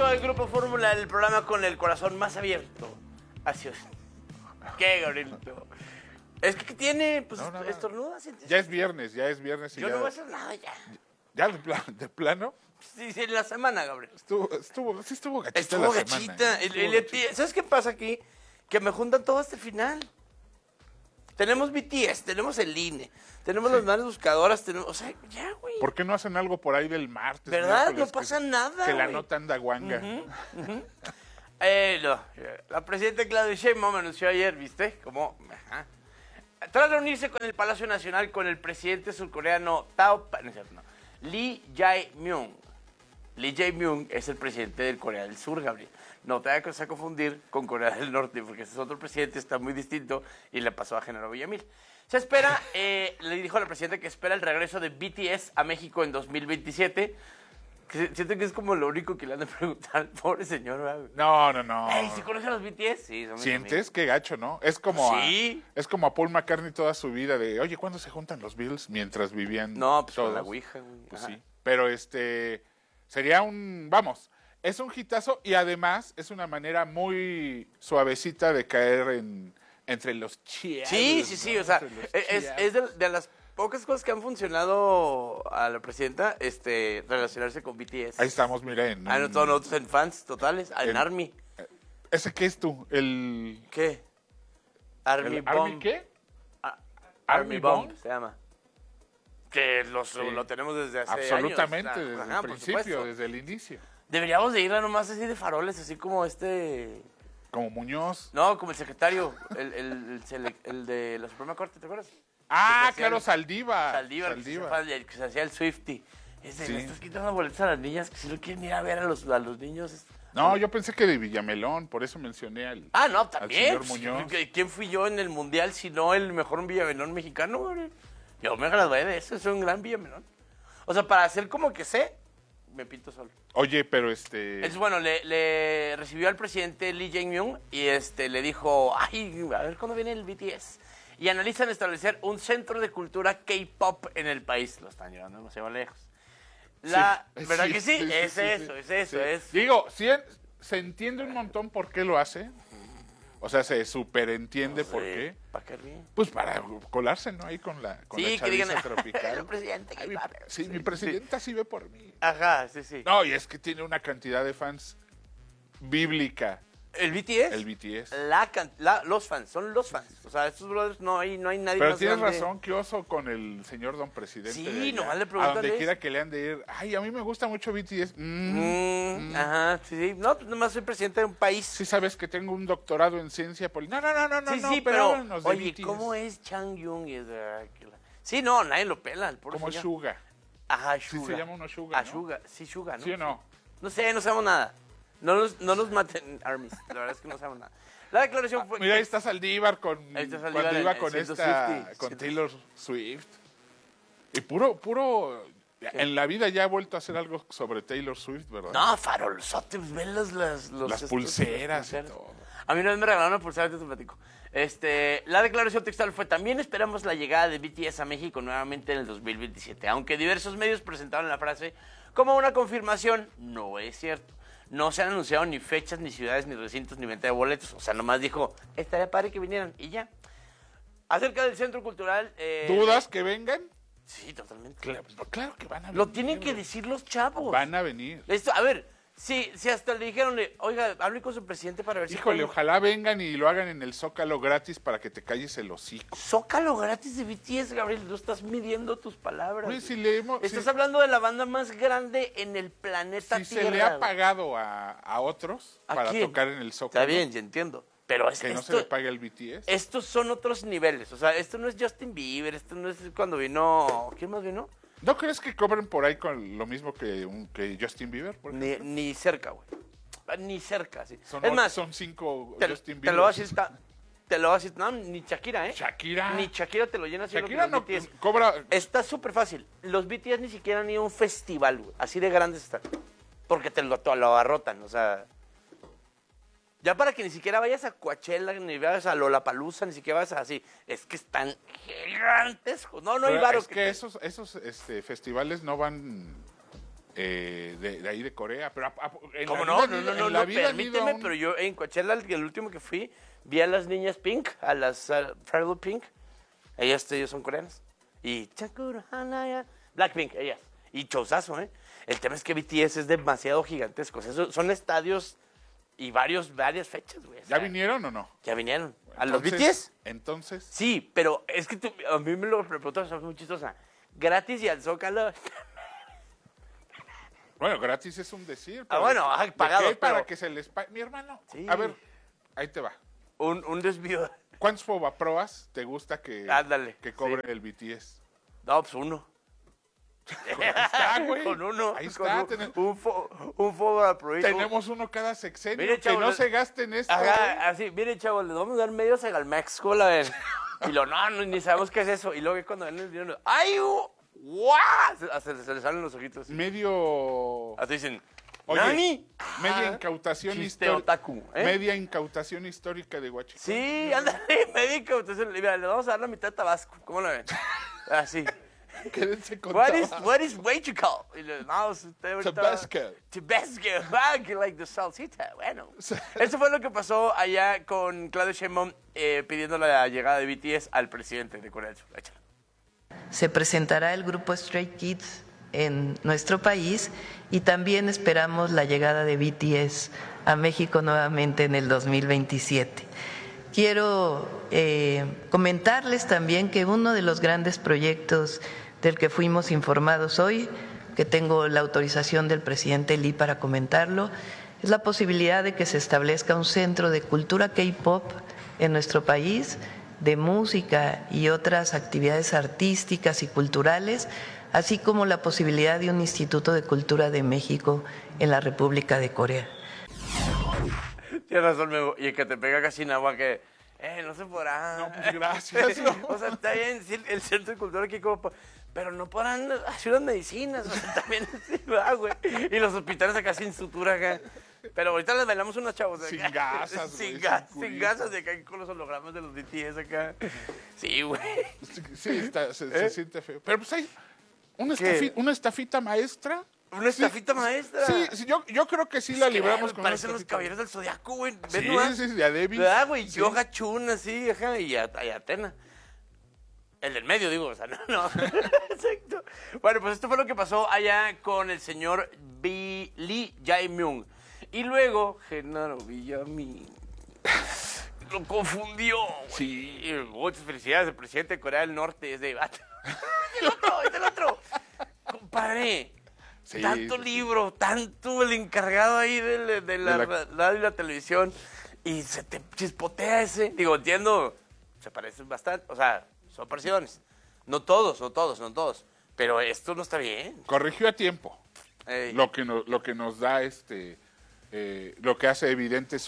todo el Grupo Fórmula, el programa con el corazón más abierto. Así es. ¿Qué, Gabrielito? Es que tiene, pues, No, nada. estornuda. Ya es viernes y Yo ya, no voy a hacer nada ya. ya de plano. Sí, en la semana, Gabriel. Estuvo gachita Estuvo la gachita. semana. Estuvo gachita. ¿Sabes qué pasa aquí? Que me juntan todo hasta el final. Tenemos BTS, tenemos el INE, tenemos las manos buscadoras, tenemos... O sea, ya, güey. ¿Por qué no hacen algo por ahí del martes? ¿Verdad? miércoles, No pasa nada, Que la güey. nota anda guanga. No. La presidenta Claudia Sheinbaum anunció ayer, ¿viste? Como... Ajá. Tras reunirse con el Palacio Nacional con el presidente surcoreano Lee Jae-myung. Lee Jae-myung es el presidente de Corea del Sur, Gabriel. No te vayas a confundir con Corea del Norte, porque ese es otro presidente, está muy distinto y le pasó a Genaro Villamil. Se espera, le dijo a la presidenta que espera el regreso de BTS a México en 2027. Siento que es como lo único que le han de preguntar al pobre señor, ¿verdad? No. Ey, ¿sí conoces a los BTS? Sí, son mis ¿Sientes? amigos. Qué gacho, ¿no? Es como, Sí. es como a Paul McCartney toda su vida de, oye, ¿cuándo se juntan los Beatles? Mientras vivían No, pues todos. con la Ouija, güey. Pues Ajá. sí. Pero sería vamos, es un hitazo y además es una manera muy suavecita de caer entre los chiados. Sí, ¿no? o sea, Entre los es chiados. de las pocas cosas que han funcionado a la presidenta, relacionarse con BTS. Ahí estamos, mira, Todos nosotros en fans totales, en en- Army. ¿Ese qué es tú? ¿Qué? Army Bomb. ¿Army qué? Army Army Bomb Bomb. se llama. Que lo tenemos desde hace Absolutamente, años. desde Ajá, el por principio, supuesto. desde el inicio. Deberíamos de ir a nomás así de faroles, así como Como Muñoz. No, como el secretario, el de la Suprema Corte, ¿te acuerdas? Ah, Que se hacía claro, el- Saldívar. Saldívar, que se hacía el Swiftie. Sí. Le estás quitando boletos a las niñas que si no quieren ir a ver a los niños. No, yo pensé que de Villamelón, por eso mencioné al... Ah, no, al también. señor Muñoz. ¿Quién fui yo en el Mundial si no el mejor Villamelón mexicano, güey? Yo me gradué de eso, soy un gran Villamelón. O sea, para hacer como que sé, me pinto solo. Oye, pero Entonces, bueno, le recibió al presidente Lee Jae-myung y le dijo, ay, a ver cuándo viene el BTS. Y analizan establecer un centro de cultura K-pop en el país. Lo están llevando demasiado lejos. ¿Verdad que sí? Es eso. Digo, se entiende un montón por qué lo hace. O sea, se superentiende por qué. ¿Para qué ríen? Pues para colarse, ¿no? Ahí con la Sí, que digan, chaviza tropical. el presidente Ay, K-pop. mi presidenta sí ve por mí. Ajá, sí. No, y es que tiene una cantidad de fans bíblica, ¿El BTS? el BTS. Los fans, son los fans. O sea, estos brothers no hay nadie Pero más tienes grande. razón, qué oso con el señor don presidente. Sí, de allá. nomás le A preguntan donde de quiera eso. que le han de ir. Ay, a mí me gusta mucho BTS. Ajá, sí. No, pues nomás soy presidente de un país. Sí sabes que tengo un doctorado en ciencia política. No, Sí, pero pero háblanos de oye, BTS. ¿cómo es Chang Yung? Sí, no, nadie lo pela, el pobre ¿Cómo es señor. Suga? Ajá, Sí Suga. se llama uno Suga, ¿no? Suga, sí, Suga, ¿no? ¿Sí o no? No sé, no sabemos nada. No nos maten, Armies. La verdad es que no sabemos nada. La declaración fue... Mira, ahí está Saldívar Ahí está Saldívar cuando iba en con siendo esta, Swiftie, con siendo- Taylor Swift. Y puro, en la vida ya ha vuelto a hacer algo sobre Taylor Swift, ¿verdad? No, farolzote, pues, ven las pulseras y pulseras. todo. A mí una vez me regalaron una pulsera, te platico. La declaración textual fue: también esperamos la llegada de BTS a México nuevamente en el 2027. Aunque diversos medios presentaron la frase como una confirmación, no es cierto. No se han anunciado ni fechas, ni ciudades, ni recintos, ni venta de boletos. O sea, nomás dijo, estaría padre que vinieran y ya. Acerca del Centro Cultural... ¿Dudas que vengan? Sí, totalmente. Claro que van a venir. Lo tienen que decir los chavos. Van a venir. A ver, si hasta le dijeron, oiga, hable con su presidente para ver si... Híjole, pueden- ojalá vengan y lo hagan en el Zócalo gratis para que te calles el hocico. Zócalo gratis de BTS, Gabriel, no estás midiendo tus palabras. Oye, güey. Estás hablando de la banda más grande en el planeta si se Tierra. le ha güey. pagado a otros ¿A para quién? tocar en el Zócalo. Está bien, yo entiendo. Pero Que no se le pague al BTS. estos son otros niveles. O sea, esto no es Justin Bieber, esto no es cuando vino... ¿Quién más vino? ¿No crees que cobren por ahí con lo mismo que Justin Bieber? por ejemplo? Ni cerca, güey. Ni cerca, sí. Son, es más, son 5 te Justin lo Bieber. voy a decir, te lo voy a decir, no, ni Shakira, ¿eh? Shakira. Ni Shakira te lo llena haciendo Shakira los no BTS. cobra. Está súper fácil. Los BTS ni siquiera han ido a un festival, güey. Así de grandes están. Porque te lo abarrotan, o sea... Ya para que ni siquiera vayas a Coachella, ni vayas a Lollapalooza, ni siquiera vayas a así. Es que están gigantescos. No hay Pero varo es que esos festivales no van de ahí de Corea. Pero en ¿Cómo la no? vida No, en la vida han ido a permíteme, un- pero yo en Coachella, el último que fui, vi a las niñas Pink, a las Farrell Pink. Ellos son coreanas. Y Chakura Hanaya, Blackpink, ellas. Y showzazo, ¿eh? El tema es que BTS es demasiado gigantesco. O sea, son estadios y varias fechas, güey. O ¿Ya sea, vinieron o no? ¿Ya vinieron? ¿A los Entonces- BTS? Entonces, Sí, pero es que a mí me lo preguntaron, es muy chistosa. Gratis y al Zócalo. bueno, gratis es un decir. Bueno, ¿de pagado, qué? Para pero- que se les pague. Mi hermano, Sí. a ver, ahí te va. Un desvío. ¿Cuántos Fobaproas te gusta que, Ándale, que cobre sí. el BTS? No, pues uno. Ahí está, güey. Con uno. Ahí con está. un foro proyecto. Tenemos uno cada sexenio. Mire, que chavo, no le- se gasten esto. güey. Ajá, así, mire, chavos, les vamos a dar medio Segalmex, ¿cómo la ven? Y lo, no, ni sabemos qué es eso. Y luego cuando ven el dinero, ¡ay, guau! Se les salen los ojitos. Medio. Así dicen, Oye, ¿nani? media Ah, incautación chiste histórica. otaku, ¿eh? Media incautación histórica de Huachicol. Sí, ándale, médico. Entonces, mira, le vamos a dar la mitad de Tabasco, ¿cómo la ven? Así. Quédense con What is Tabasco. Huachicol? Y le, no, usted ahorita... Tabasco. Tabasco, ah, que like the salsita, bueno. Eso fue lo que pasó allá con Claudio Sheinbaum pidiendo la llegada de BTS al presidente de Corea del Sur. Échalo. Se presentará el grupo Stray Kids en nuestro país y también esperamos la llegada de BTS a México nuevamente en el 2027. Quiero comentarles también que uno de los grandes proyectos del que fuimos informados hoy, que tengo la autorización del presidente Lee para comentarlo, es la posibilidad de que se establezca un centro de cultura K-pop en nuestro país, de música y otras actividades artísticas y culturales, así como la posibilidad de un Instituto de Cultura de México en la República de Corea. Tienes razón, Memo. Y el que te pega casi en agua que... no se podrá. No, pues, gracias, no. O sea, está bien, sí, el Centro de Cultura aquí como... Pero no podrán hacer unas medicinas. O sea, también sí, güey. Y los hospitales acá sin sutura acá. Pero ahorita les bailamos unos chavos de acá. Sin gasas, güey, Sin sin sin gasas de acá con los hologramas de los BTS acá. Sí, güey. Sí, se siente feo. Pero pues hay una estafita maestra. Una estafita maestra. Sí, yo creo que sí la libramos con una Parecen los estafita. caballeros del Zodiaco, güey. Sí, Ven nomás. sí, de a Davis. ¿Verdad, güey? Sí. Yoga Chun, así, ajá, y Atena. El del medio, digo, o sea, no. Exacto. Bueno, pues esto fue lo que pasó allá con el señor Lee Jae-myung. Y luego, Genaro Villamil lo confundió. Güey. Sí. Y muchas felicidades, el presidente de Corea del Norte es de... es el otro. Compadre. Sí, Tanto sí, sí. libro, tanto el encargado ahí de la radio y la televisión, y se te chispotea ese. Digo, entiendo, se parecen bastante, o sea, son parecidones. No todos, pero esto no está bien. Corrigió a tiempo. Ey. Lo que nos da lo que hace evidente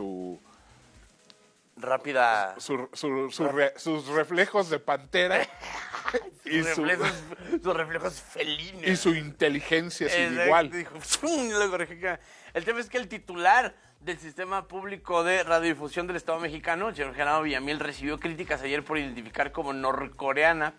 Rápida. sus reflejos de pantera y Sus reflejos felinos. y su inteligencia sin Exacto, igual. dijo, ¡fum! Y lo corrigió acá. El tema es que el titular del Sistema Público de Radiodifusión del Estado mexicano, el señor Genaro Villamil, recibió críticas ayer por identificar como norcoreana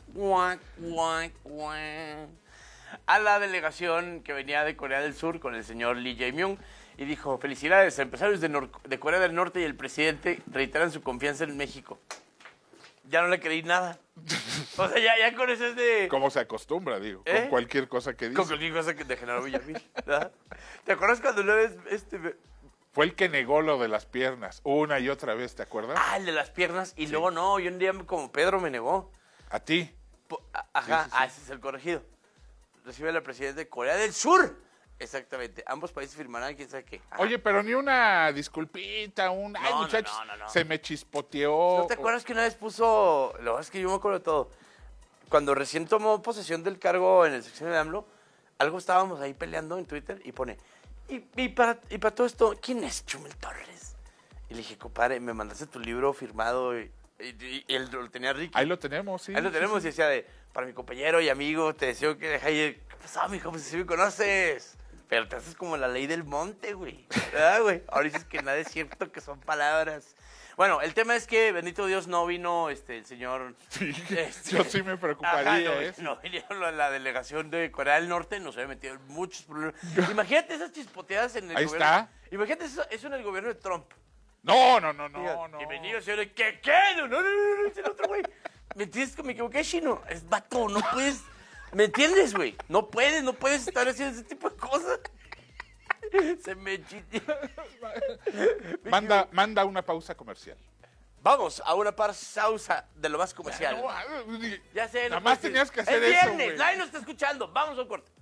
a la delegación que venía de Corea del Sur con el señor Lee Jae-myung y dijo, felicidades, empresarios de Corea del Norte y el presidente reiteran su confianza en México. Ya no le creí nada. O sea, ya con eso es de... Como se acostumbra, digo, ¿Eh? con cualquier cosa que dice. Con cualquier cosa que de Genaro Villamil. ¿Verdad? ¿Te acuerdas cuando una vez Fue el que negó lo de las piernas una y otra vez, ¿te acuerdas? el de las piernas, y luego no, y un día como Pedro me negó. A ti. Ajá, Sí, sí, sí. ese es el corregido. Recibe la presidenta de Corea del Sur. Exactamente. Ambos países firmarán quién sabe qué. Ajá. Oye, pero ni una disculpita, ay, No, muchachos, no. se me chispoteó. ¿No te acuerdas que una vez puso... Lo es que yo me acuerdo de todo. Cuando recién tomó posesión del cargo en el sexenio de AMLO, algo estábamos ahí peleando en Twitter y pone... Y para todo esto, ¿quién es Chumel Torres? Y le dije, compadre, me mandaste tu libro firmado y él lo tenía Ricky. Ahí lo tenemos, sí. Ahí lo tenemos y decía para mi compañero y amigo, te deseo que deje ahí... ¿Qué pasó, mijo? Pues si me conoces. Pero te haces como la ley del monte, güey. ¿Verdad, güey? Ahora dices que nada es cierto, que son palabras. Bueno, el tema es que, bendito Dios, no vino el señor... Sí, yo sí me preocuparía. No vinieron a la delegación de Corea del Norte, nos había metido en muchos problemas. Imagínate esas chispoteadas en el Ahí gobierno. está. Imagínate eso en el gobierno de Trump. No. Bienvenido, señor. ¿Qué? No, es el otro güey. ¿Me entiendes que me equivoqué, chino? Es vato, no puedes... ¿Me entiendes, güey? No puedes estar haciendo ese tipo de cosas. Se me chiste. Manda una pausa comercial. Vamos a una pausa de lo más comercial. No, Ya sé. nada más tenías que hacer es eso, viernes, güey. nadie nos está escuchando. Vamos a un corte.